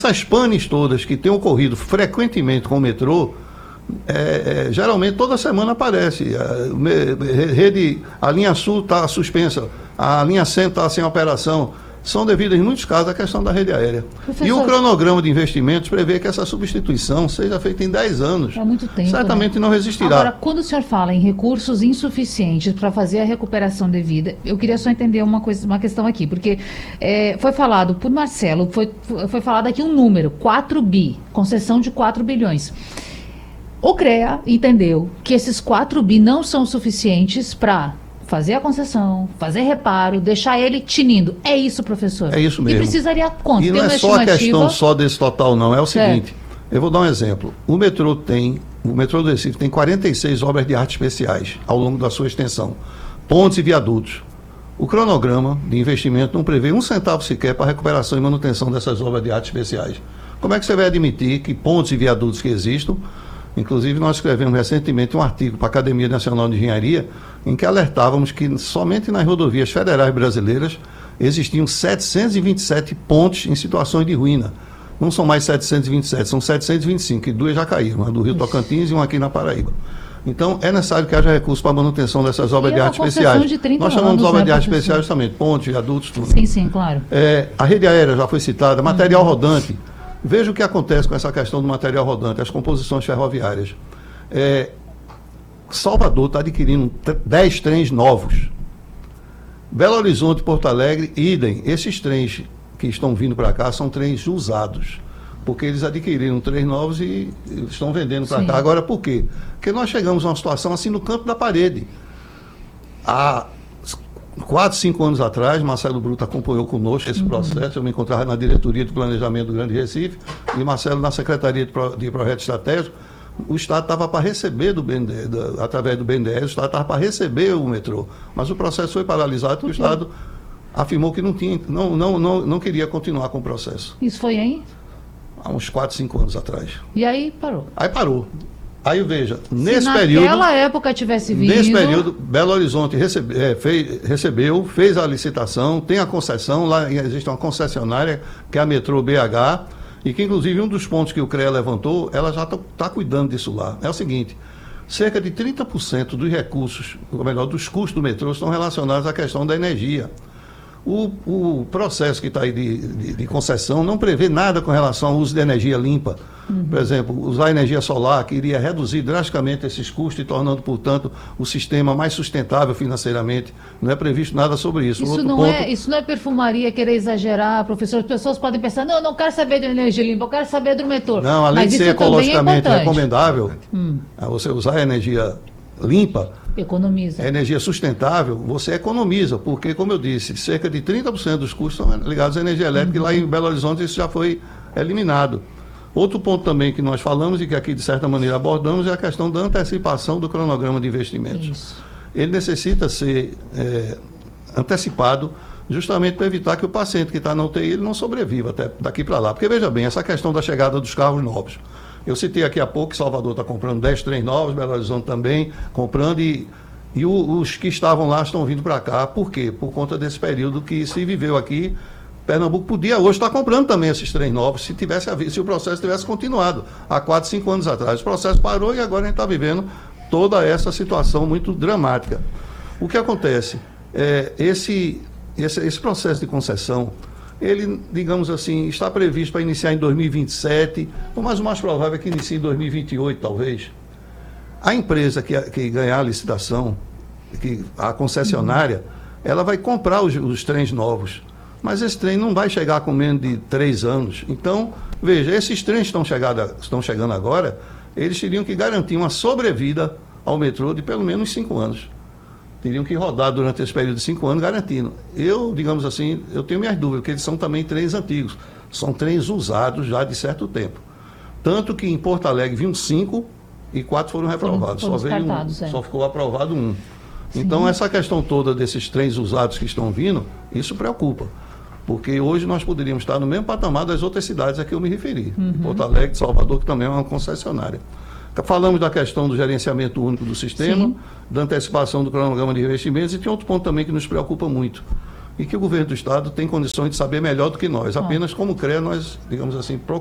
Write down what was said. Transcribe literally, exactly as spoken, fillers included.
Essas panes todas que têm ocorrido frequentemente com o metrô, é, é, geralmente toda semana aparece. A, rede, a linha Sul está suspensa, a linha Centro está sem operação. São devidas, em muitos casos, à questão da rede aérea. Professor, e o cronograma de investimentos prevê que essa substituição seja feita em dez anos. Há muito tempo. Certamente, né? Não resistirá. Agora, quando o senhor fala em recursos insuficientes para fazer a recuperação devida, eu queria só entender uma, coisa, uma questão aqui, porque é, foi falado por Marcelo, foi, foi falado aqui um número, quatro bi, concessão de quatro bilhões. O CREA entendeu que esses quatro bi não são suficientes para fazer a concessão, fazer reparo, deixar ele tinindo. É isso, professor? É isso mesmo. E precisaria quanto? E não é só a questão só desse total, não. É o seguinte, é. eu vou dar um exemplo. O metrô tem, o metrô do Recife tem quarenta e seis obras de arte especiais ao longo da sua extensão. Pontes e viadutos. O cronograma de investimento não prevê um centavo sequer para a recuperação e manutenção dessas obras de arte especiais. Como é que você vai admitir que pontes e viadutos que existam, inclusive nós escrevemos recentemente um artigo para a Academia Nacional de Engenharia, em que alertávamos que somente nas rodovias federais brasileiras existiam setecentos e vinte e sete pontes em situações de ruína. Não são mais setecentos e vinte e sete, são setecentos e vinte e cinco, e duas já caíram, uma do Rio Tocantins e uma aqui na Paraíba. Então, é necessário que haja recursos para a manutenção dessas obras e de é arte especiais. De Nós chamamos de obras né, de arte especiais também, pontes, viadutos, tudo. Sim, sim, claro. É, a rede aérea já foi citada, material uhum. rodante. Veja o que acontece com essa questão do material rodante, as composições ferroviárias. É, Salvador está adquirindo dez trens novos. Belo Horizonte, Porto Alegre, idem. Esses trens que estão vindo para cá são trens usados, porque eles adquiriram trens novos e estão vendendo para cá. Agora, por quê? Porque nós chegamos a uma situação assim no canto da parede. Há quatro, cinco anos atrás, Marcelo Bruto acompanhou conosco esse processo. Eu me encontrava na diretoria de planejamento do Grande Recife e Marcelo na Secretaria de, Pro, de Projeto Estratégico. O Estado estava para receber, do B N D E S, da, através do B N D E S, o Estado estava para receber o metrô. Mas o processo foi paralisado porque o Estado afirmou que não, tinha, não, não, não, não queria continuar com o processo. Isso foi aí? Há uns quatro, cinco anos atrás. E aí parou? Aí parou. Aí veja, Se nesse naquela período... naquela época tivesse vindo... Nesse período, Belo Horizonte recebe, é, fez, recebeu, fez a licitação, tem a concessão, lá existe uma concessionária, que é a Metrô B H, e que, inclusive, um dos pontos que o CREA levantou, ela já está tá cuidando disso lá. É o seguinte, cerca de trinta por cento dos recursos, ou melhor, dos custos do metrô, estão relacionados à questão da energia. O, o processo que está aí de, de, de concessão não prevê nada com relação ao uso de energia limpa. Uhum. Por exemplo, usar energia solar, que iria reduzir drasticamente esses custos e tornando, portanto, o sistema mais sustentável financeiramente. Não é previsto nada sobre isso. Isso, Outro não, ponto... é, isso não é perfumaria, querer exagerar, professor. As pessoas podem pensar, não, eu não quero saber de energia limpa, eu quero saber do metrô. Não, além Mas de ser ecologicamente é recomendável, hum. você usar energia limpa, economiza. A energia sustentável, você economiza, porque, como eu disse, cerca de trinta por cento dos custos são ligados à energia elétrica, uhum. e lá em Belo Horizonte isso já foi eliminado. Outro ponto também que nós falamos e que aqui, de certa maneira, abordamos é a questão da antecipação do cronograma de investimentos. Isso. Ele necessita ser é, antecipado justamente para evitar que o paciente que está na U T I ele não sobreviva até daqui para lá. Porque, veja bem, essa questão da chegada dos carros novos. Eu citei aqui há pouco que Salvador está comprando dez trens novos, Belo Horizonte também comprando, e, e o, os que estavam lá estão vindo para cá. Por quê? Por conta desse período que se viveu aqui. Pernambuco podia hoje estar comprando também esses trens novos, se, tivesse, se o processo tivesse continuado há quatro, cinco anos atrás. O processo parou e agora a gente está vivendo toda essa situação muito dramática. O que acontece? É, esse, esse, esse processo de concessão, ele, digamos assim, está previsto para iniciar em dois mil e vinte e sete, mas o mais provável é que inicie em dois mil e vinte e oito, talvez. A empresa que, que ganhar a licitação, que, a concessionária, ela vai comprar os, os trens novos, mas esse trem não vai chegar com menos de três anos. Então, veja, esses trens que estão, chegada, estão chegando agora, eles teriam que garantir uma sobrevida ao metrô de pelo menos cinco anos. Teriam que rodar durante esse período de cinco anos garantindo. Eu, digamos assim, eu tenho minhas dúvidas, porque eles são também trens antigos. São trens usados já de certo tempo. Tanto que em Porto Alegre vinham cinco e quatro foram reprovados. Só, veio um, é. só ficou aprovado um. Sim. Então, essa questão toda desses trens usados que estão vindo, isso preocupa. Porque hoje nós poderíamos estar no mesmo patamar das outras cidades a que eu me referi. Uhum. Porto Alegre, Salvador, que também é uma concessionária. Falamos da questão do gerenciamento único do sistema, sim, da antecipação do cronograma de investimentos, e tem outro ponto também que nos preocupa muito. e que o governo do Estado tem condições de saber melhor do que nós. Apenas como C R E A, nós, digamos assim,